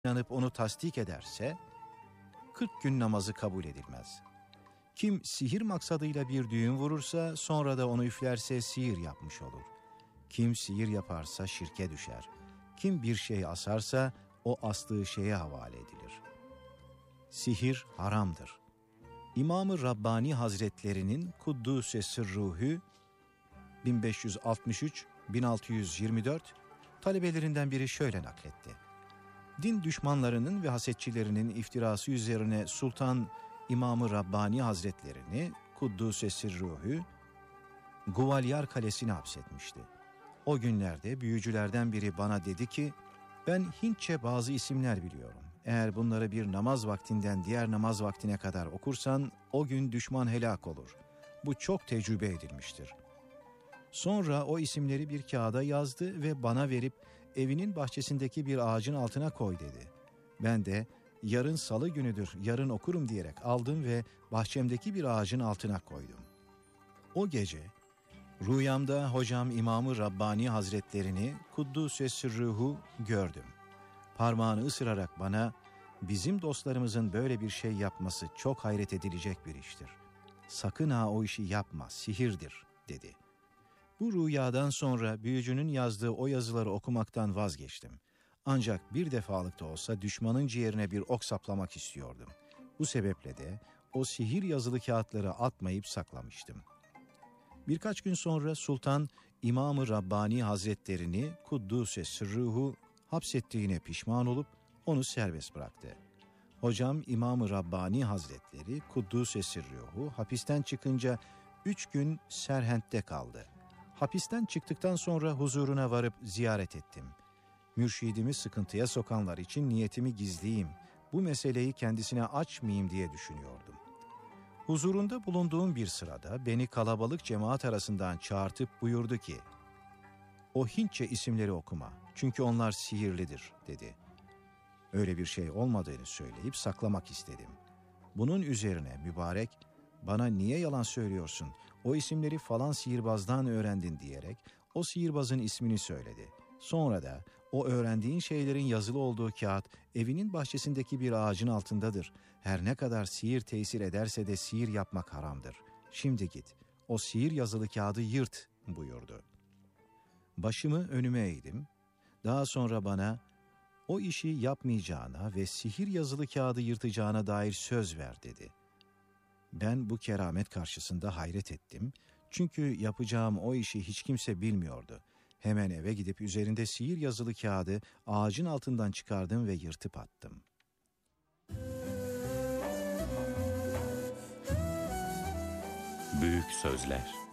inanıp onu tasdik ederse 40 gün namazı kabul edilmez. Kim sihir maksadıyla bir düğün vurursa sonra da onu üflerse sihir yapmış olur. Kim sihir yaparsa şirke düşer. Kim bir şey asarsa o astığı şeye havale edilir. Sihir haramdır. İmam-ı Rabbani Hazretlerinin Kuddûs-i Sırruhu 1563-1624 talebelerinden biri şöyle nakletti. Din düşmanlarının ve hasetçilerinin iftirası üzerine Sultan İmam-ı Rabbani Hazretlerini Kuddûs-i Sırruhu Guvalyar Kalesi'ne hapsetmişti. O günlerde büyücülerden biri bana dedi ki, ben Hintçe bazı isimler biliyorum. Eğer bunları bir namaz vaktinden diğer namaz vaktine kadar okursan o gün düşman helak olur. Bu çok tecrübe edilmiştir. Sonra o isimleri bir kağıda yazdı ve bana verip evinin bahçesindeki bir ağacın altına koy dedi. Ben de yarın salı günüdür, yarın okurum diyerek aldım ve bahçemdeki bir ağacın altına koydum. O gece rüyamda hocam İmam-ı Rabbani Hazretlerini Kuddûs-i Sırruhu gördüm. Parmağını ısırarak bana, bizim dostlarımızın böyle bir şey yapması çok hayret edilecek bir iştir. Sakın ha o işi yapma, sihirdir, dedi. Bu rüyadan sonra büyücünün yazdığı o yazıları okumaktan vazgeçtim. Ancak bir defalık da olsa düşmanın ciğerine bir ok saplamak istiyordum. Bu sebeple de o sihir yazılı kağıtları atmayıp saklamıştım. Birkaç gün sonra Sultan İmam-ı Rabbani Hazretlerini Kuddûs-i Sırruhu hapsettiğine pişman olup onu serbest bıraktı. Hocam İmam-ı Rabbani Hazretleri Kuddûs-i Sırruhu hapisten çıkınca 3 gün Serhent'te kaldı. Hapisten çıktıktan sonra huzuruna varıp ziyaret ettim. Mürşidimi sıkıntıya sokanlar için niyetimi gizleyeyim, bu meseleyi kendisine açmayayım diye düşünüyordum. Huzurunda bulunduğum bir sırada beni kalabalık cemaat arasından çağırtıp buyurdu ki, o Hintçe isimleri okuma, çünkü onlar sihirlidir, dedi. Öyle bir şey olmadığını söyleyip saklamak istedim. Bunun üzerine mübarek, bana niye yalan söylüyorsun, o isimleri falan sihirbazdan öğrendin diyerek o sihirbazın ismini söyledi. Sonra da o öğrendiğin şeylerin yazılı olduğu kağıt evinin bahçesindeki bir ağacın altındadır. Her ne kadar sihir tesir ederse de sihir yapmak haramdır. Şimdi git, o sihir yazılı kağıdı yırt buyurdu. Başımı önüme eğdim. Daha sonra bana o işi yapmayacağına ve sihir yazılı kağıdı yırtacağına dair söz ver dedi. Ben bu keramet karşısında hayret ettim. Çünkü yapacağım o işi hiç kimse bilmiyordu. Hemen eve gidip üzerinde sihir yazılı kağıdı ağacın altından çıkardım ve yırtıp attım. Büyük Sözler